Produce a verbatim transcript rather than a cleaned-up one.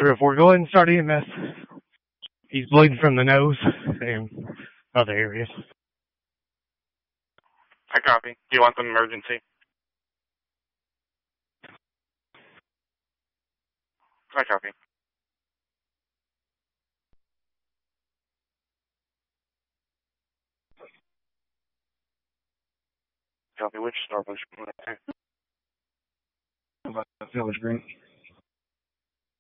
three oh four, go ahead and start E M S. He's bleeding from the nose and other areas. I copy. Do you want some emergency? I copy. Copy. Which Starbucks? Village Green.